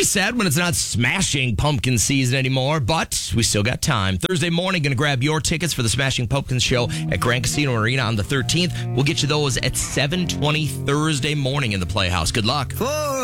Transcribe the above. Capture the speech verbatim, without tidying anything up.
be sad when it's not Smashing Pumpkin season anymore, but we still got time. Thursday morning, going to grab your tickets for the Smashing Pumpkins show at Grand Casino Arena on the thirteenth. We'll get you those at seven twenty Thursday morning in the Playhouse. Good luck.